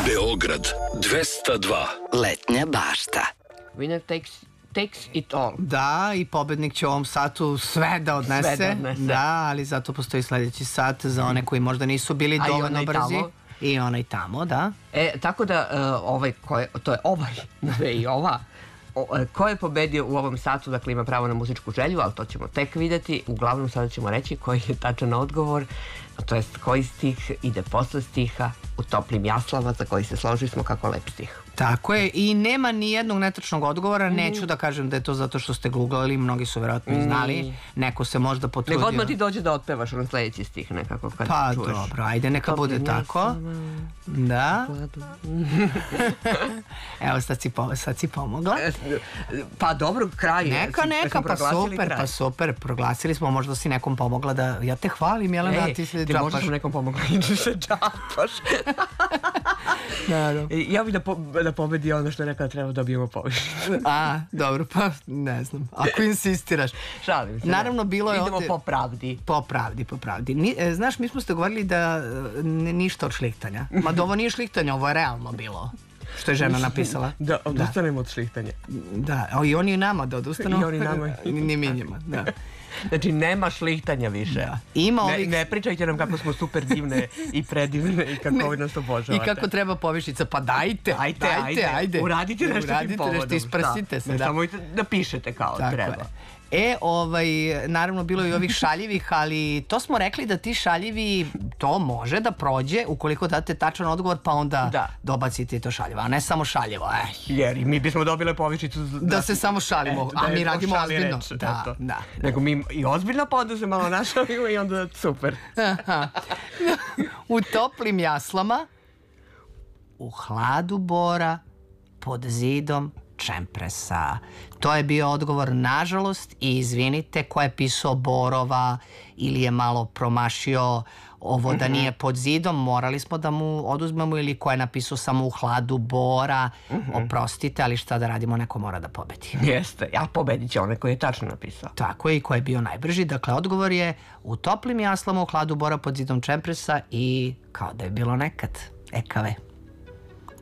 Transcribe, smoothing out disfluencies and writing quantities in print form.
Beograd 202. Letnja bašta. Winner takes it all. Da, i pobednik će u ovom satu sve da odnese. Da, ali zato postoji sledeći sat za one koji možda nisu bili dovoljno brzi. I onaj tamo, da. Tako da, to je ovaj, ne i ova. Ko je pobedio u ovom satu, dakle ima pravo na muzičku želju, ali to ćemo tek vidjeti. Uglavnom sada ćemo reći koji je tačan odgovor, to jest koji stih ide posle stiha u toplim jaslama za koji se složili smo kako lep stih. Tako je, i nema ni jednog netačnog odgovora, neću da kažem da je to zato što ste googlali, mnogi su verovatno i znali, neko se možda potrudio. Nego odmah ti dođe da otpevaš na sledeći stih nekako kad čuješ. Pa dobro, ajde neka bude tako. Da. Evo sad si pomogla. Pa dobro, kraj. Neka, pa super, proglasili smo, možda si nekom pomogla da, ja te hvalim, Jelena, ti se džapaš. Ti možeš nekom pomogla i da se džapaš. Ja bih da pobedi ono što je rekla da treba dobijemo povišicu. Dobro, pa ne znam. Ako insistiraš. Šalim se. Naravno, bilo je ovde... Idemo po pravdi. Po pravdi. Znaš, mi smo ste govorili da ništa od šlihtanja. Ma da ovo nije šlihtanje, ovo je realno bilo. Što je žena napisala. Da odustanemo od šlihtanja. Da, i oni nama da odustanu. I oni nama. Ni mi njima, da. Znači, nema šlihtanja više. Ne pričajte nam kako smo super divne i predivne i kako nas obožavate. I kako treba povišica. Pa dajte. Uradite nešto tim povodom. Isprsite se. Samo da pišete kao treba. Naravno bilo je i ovih šaljivih, ali to smo rekli da ti šaljivi, to može da prođe ukoliko date tačan odgovor, pa onda dobacite to šaljivo, a ne samo šaljivo. Jer i mi bismo dobile povišicu da se samo šalimo, a mi radimo ozbiljno. Nego mi i ozbiljno, pa onda se malo našalimo i onda super. U toplim jaslama, u hladu bora, pod zidom čempresa. To je bio odgovor, nažalost, i izvinite, ko je pisao Borova ili je malo promašio ovo da nije pod zidom, morali smo da mu oduzmemo, ili ko je napisao samo u hladu bora, oprostite, ali šta da radimo, neko mora da pobedi. Jeste, a pobedit će onaj koji je tačno napisao. Tako je, i ko je bio najbrži. Dakle, odgovor je u toplim jaslama, u hladu bora, pod zidom čempresa i kao da je bilo nekad. Ekave.